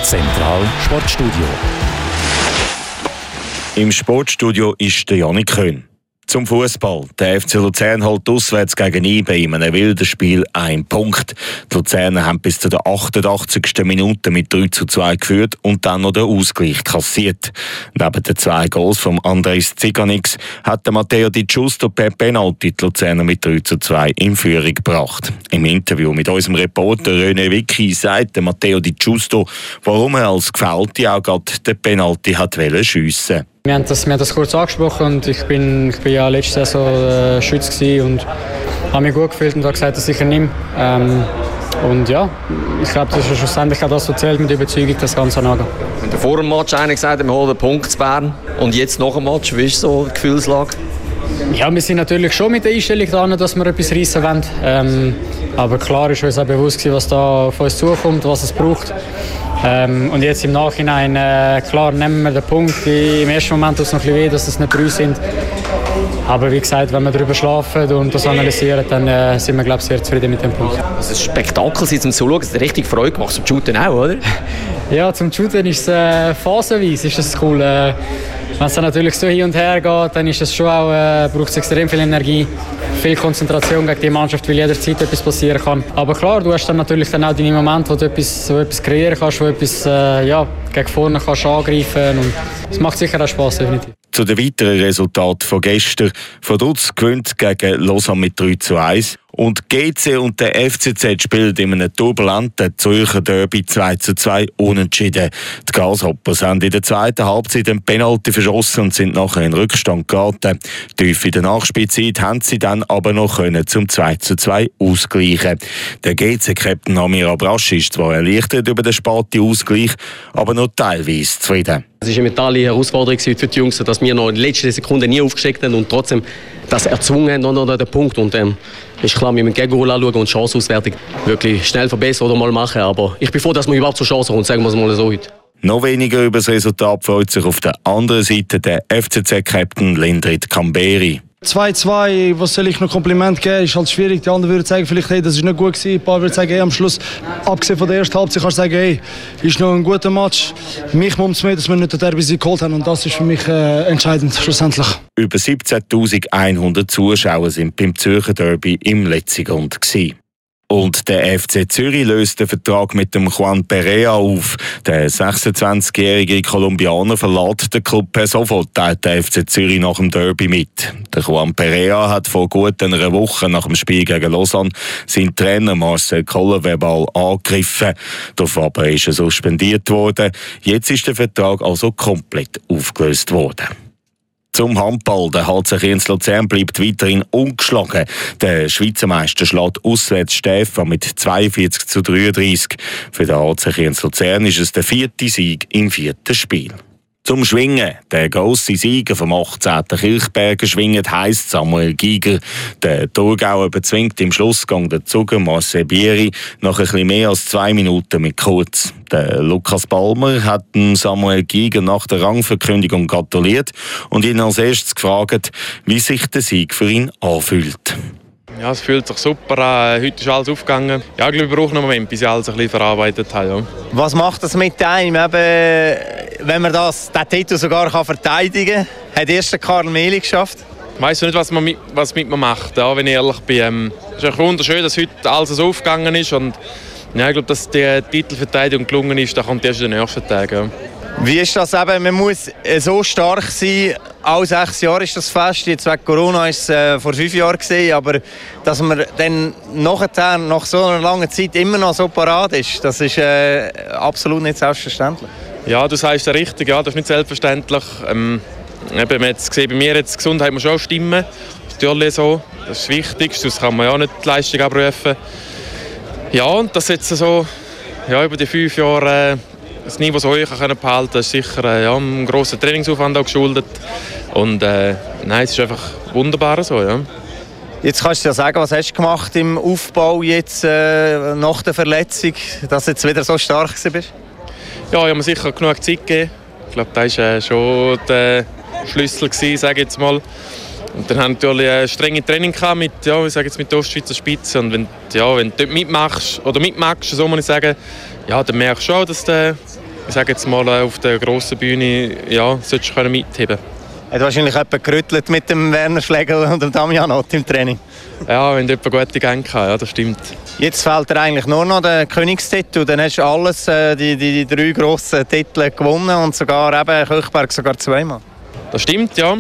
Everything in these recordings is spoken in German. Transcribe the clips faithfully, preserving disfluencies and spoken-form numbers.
Zentral Sportstudio. Im Sportstudio ist der Janik Köhn. Zum Fußball. Der F C Luzern holt auswärts gegen I B in einem wilden Spiel einen Punkt. Die Luzerner haben bis zu der achtundachtzigsten Minute mit drei zu zwei geführt und dann noch den Ausgleich kassiert. Neben den zwei Goals von Andres Ziganix hat der Matteo Di Giusto per Penalty die Luzerner mit drei zu zwei in Führung gebracht. Im Interview mit unserem Reporter René Vicky sagt der Matteo Di Giusto, warum er als Gefällte auch gerade den Penalty hat schiessen. Wir haben, das, wir haben das kurz angesprochen und ich bin, ich bin ja letzte Saison äh, Schütz und habe mich gut gefühlt und habe gesagt, dass ich ihn nehme. Ähm, und ja, ich glaube, das ist schlussendlich auch das, was zählt, mit Überzeugung das Ganze angehen. Und vor dem Match einer gesagt, wir holen den Punkt zu Bern und jetzt nach dem Match, wie ist so die Gefühlslage? Ja, wir sind natürlich schon mit der Einstellung dran, dass wir etwas reissen wollen. Ähm, aber klar ist uns auch bewusst, was da auf uns zukommt, was es braucht. Ähm, und jetzt im Nachhinein, äh, klar, nehmen wir den Punkt. Im ersten Moment tut es noch ein bisschen weh, dass es nicht drei sind. Aber wie gesagt, wenn wir darüber schlafen und das analysieren, dann äh, sind wir, glaube ich, sehr zufrieden mit dem Punkt. Das ist ein Spektakel, zum Zuschauen. Das hat richtig Freude gemacht, zum Shooten auch, oder? Ja, zum Shooten ist es äh, phasenweise ist das cool. Äh, Wenn es dann natürlich so hin und her geht, dann ist es schon auch, äh, braucht es extrem viel Energie, viel Konzentration gegen die Mannschaft, weil jederzeit etwas passieren kann. Aber klar, du hast dann natürlich dann auch deine Momente, wo du etwas, wo etwas kreieren kannst, wo du etwas äh, ja, gegen vorne kannst angreifen und es macht sicher auch Spass, definitiv. Zu den weiteren Resultaten von gestern. Vaduz gewinnt gegen Lausanne mit drei zu eins. Und G C und der F C Z spielen in einem turbulenten Zürcher Derby zwei zu zwei unentschieden. Die Grasshoppers haben in der zweiten Halbzeit einen Penalty verschossen und sind nachher in Rückstand geraten. Tief in der Nachspielzeit haben sie dann aber noch können zum zwei zu zwei ausgleichen. Der G C-Captain Amir Abrasch ist zwar erleichtert über den späten Ausgleich, aber nur teilweise zufrieden. Es war eine mentale Herausforderung für die Jungs, dass wir noch in den letzten Sekunden nie aufgesteckt haben und trotzdem das erzwungen haben, noch, noch den Punkt. Und ähm, ist klar, wir müssen Gegengoal anschauen und Chanceauswertung wirklich schnell verbessern oder mal machen. Aber ich bin froh, dass wir überhaupt zur Chance kommen, sagen wir es mal so heute. Noch weniger über das Resultat freut sich auf der anderen Seite der F C Z-Captain Lindrit Kamberi. zwei zu zwei, was soll ich noch Kompliment geben, ist halt schwierig. Die anderen würden sagen, vielleicht, hey, das ist nicht gut gewesen. Ein paar würden sagen, hey, am Schluss, abgesehen von der ersten Halbzeit, kannst du sagen, hey, ist noch ein guter Match. Mich macht es mehr, dass wir nicht den Derby geholt haben und das ist für mich äh, entscheidend, schlussendlich. Über siebzehntausendeinhundert Zuschauer sind beim Zürcher Derby im Letzigrund gewesen. Und der F C Zürich löst den Vertrag mit dem Juan Perea auf. Der sechsundzwanzigjährige Kolumbianer verlässt den Club per sofort, teilt der F C Zürich nach dem Derby mit. Der Juan Perea hat vor gut einer Woche nach dem Spiel gegen Lausanne seinen Trainer Marcel Koller verbal angegriffen. Darauf aber ist er suspendiert worden. Jetzt ist der Vertrag also komplett aufgelöst worden. Zum Handball. Der H C Kriens Luzern bleibt weiterhin ungeschlagen. Der Schweizer Meister schlägt auswärts Stefan mit zweiundvierzig zu dreiunddreißig. Für den H C Kriens Luzern ist es der vierte Sieg im vierten Spiel. Zum Schwingen. Der grosse Sieger vom achtzehnten Kirchberger schwingt heisst Samuel Giger. Der Thurgauer bezwingt im Schlussgang den Zuger Marcel Bieri nach ein bisschen mehr als zwei Minuten mit kurz. Der Lukas Balmer hat Samuel Giger nach der Rangverkündigung gratuliert und ihn als erstes gefragt, wie sich der Sieg für ihn anfühlt. Ja, es fühlt sich super an. Heute ist alles aufgegangen. Ja, ich glaube, wir brauchen noch einen Moment, bis ich alles ein bisschen verarbeitet habe. Ja. Was macht das mit einem, eben, wenn man das, den Titel sogar kann verteidigen kann? Hat erst Karl Mehli geschafft? Ich weiss nicht, was man mit, was mit mir macht, ja, wenn ich ehrlich bin. Ähm, es ist wunderschön, dass heute alles so aufgegangen ist. Und ja, ich glaube, dass die Titelverteidigung gelungen ist, da kommt erst in den nächsten Tagen. Ja. Wie ist das eben? Man muss so stark sein. Alle sechs Jahre ist das fest. Jetzt wegen Corona war es äh, vor fünf Jahren gewesen, aber dass man dann nachher, nach so einer langen Zeit immer noch so parat ist, das ist äh, absolut nicht selbstverständlich. Ja, du sagst es richtig. Ja, das ist nicht selbstverständlich. Ähm, eben, man hat es gesehen, bei mir jetzt die Gesundheit muss auch stimmen. Das ist natürlich so. Das ist wichtig. Sonst kann man ja auch nicht die Leistung abrufen. Ja, und das jetzt so ja, über die fünf Jahre. Äh, Das Niveau so hoch behalten können, ist sicher äh, ja, einem grossen Trainingsaufwand auch geschuldet. Und äh, nein, es ist einfach wunderbar so, ja. Jetzt kannst du ja sagen, was hast du gemacht im Aufbau jetzt äh, nach der Verletzung, dass du jetzt wieder so stark bist? Ja, ich habe mir sicher genug Zeit gegeben. Ich glaube, das war äh, schon der Schlüssel gewesen, sage ich jetzt mal. Und dann haben wir natürlich ein strenges Training gehabt mit, ja, ich sage jetzt mit der Ostschweizer Spitze. Und wenn, ja, wenn du dort mitmachst, oder mitmachst, so muss ich sagen, ja, dann merkst du schon, dass du ich sage jetzt mal, auf der grossen Bühne ja, solltest du mitheben. Hat wahrscheinlich jemand gerüttelt mit dem Werner Schlegel und dem Damian Ott im Training? Ja, wenn jemand gute Gänge hat, ja, das stimmt. Jetzt fehlt dir eigentlich nur noch der Königstitel. Dann hast du alles, äh, die, die, die drei grossen Titel gewonnen und sogar eben Köchberg sogar zweimal. Das stimmt, ja.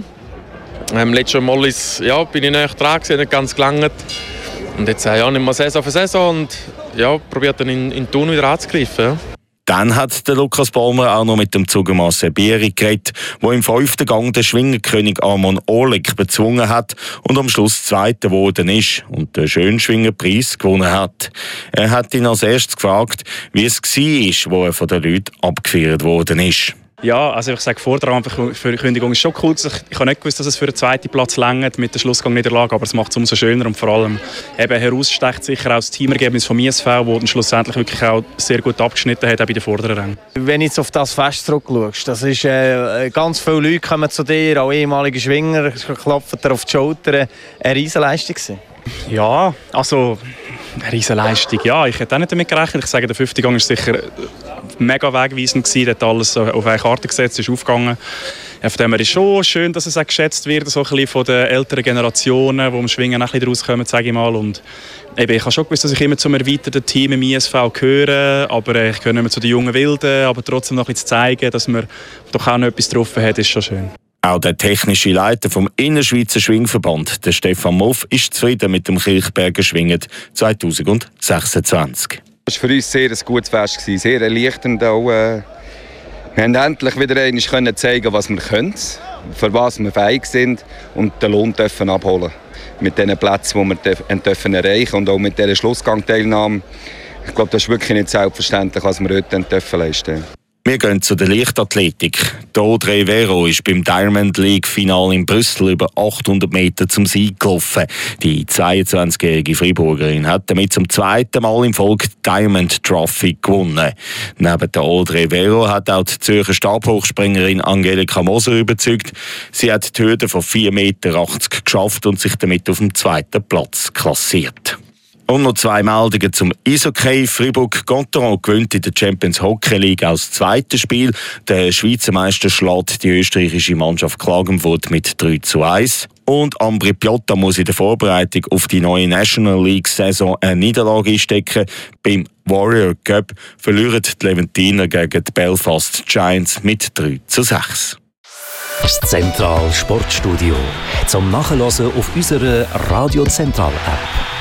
Ähm, letztes Mal ist, ja, bin ich näher dran gewesen, nicht ganz gelangt. Und jetzt ja, nicht mehr Saison für Saison und ja, probiert dann in, in Thun wieder anzugreifen. Ja. Dann hat der Lukas Baumer auch noch mit dem Zugemann Bieri geredet, der im fünften Gang den Schwingerkönig Armon Oleg bezwungen hat und am Schluss Zweiter geworden ist und den Schönschwingerpreis gewonnen hat. Er hat ihn als erstes gefragt, wie es war, wo er von den Leuten abgefeiert worden ist. Ja, also ich sage, Vortrag-Verkündigung ist schon cool. Ich habe nicht gewusst, dass es für den zweiten Platz reicht mit der Schlussgang-Niederlage, aber es macht es umso schöner und vor allem eben herausstecht sicher auch das Teamergebnis von I S V, das dann schlussendlich wirklich auch sehr gut abgeschnitten hat, auch bei den vorderen Rängen. Wenn du jetzt auf das Fest zurückschaust, das ist, äh, ganz viele Leute kommen zu dir, auch ehemalige Schwinger, klopfen dir auf die Schulter. Eine Riesenleistung gewesen. Ja, also eine Riesenleistung. Ja, ich hätte auch nicht damit gerechnet. Ich sage, der fünfte Gang war sicher mega wegweisend gewesen. Der hat alles auf eine Karte gesetzt, ist aufgegangen. Ja, von dem her ist es schon schön, dass es auch geschätzt wird, so ein bisschen von den älteren Generationen, die im Schwingen ein bisschen rauskommen, sage ich mal. Und eben, ich habe schon gewusst, dass ich immer zum erweiterten Team im I S V gehöre, aber ich gehöre nicht mehr zu den jungen Wilden, aber trotzdem noch ein bisschen zu zeigen, dass man doch auch noch etwas drauf hat, ist schon schön. Auch der technische Leiter vom Innerschweizer Schwingverband, der Stefan Muff, ist zufrieden mit dem Kirchberger Schwingen zwanzig sechsundzwanzig. Das war für uns sehr ein gutes Fest, sehr erleichternd. Auch, äh, wir haben endlich wieder einmal zeigen, was wir können, für was wir fähig sind und den Lohn dürfen abholen. Mit den Plätzen, die wir dürfen erreichen und auch mit dieser Schlussgangteilnahme. Ich glaube, das ist wirklich nicht selbstverständlich, was wir heute dürfen leisten. Wir gehen zu der Leichtathletik. Audrey Vero ist beim Diamond League-Final in Brüssel über achthundert Meter zum Sieg gelaufen. Die zweiundzwanzigjährige Freiburgerin hat damit zum zweiten Mal im Folge die Diamond Trophy gewonnen. Neben der Audrey Vero hat auch die Zürcher Stabhochspringerin Angelika Moser überzeugt. Sie hat die Hürde von vier Meter achtzig geschafft und sich damit auf dem zweiten Platz klassiert. Und noch zwei Meldungen zum Eishockey. Fribourg-Gotteron gewinnt in der Champions Hockey League als zweites Spiel. Der Schweizer Meister schlägt die österreichische Mannschaft Klagenfurt mit drei zu eins. Und Ambri Piotta muss in der Vorbereitung auf die neue National League-Saison eine Niederlage einstecken. Beim Warrior Cup verlieren die Levantiner gegen die Belfast Giants mit drei zu sechs. Das Zentral Sportstudio zum Nachhören auf unserer Radio Zentral App.